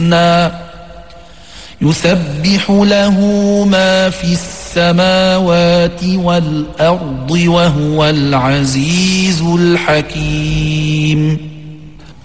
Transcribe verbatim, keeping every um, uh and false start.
يسبح له ما في السماوات والأرض وهو العزيز الحكيم.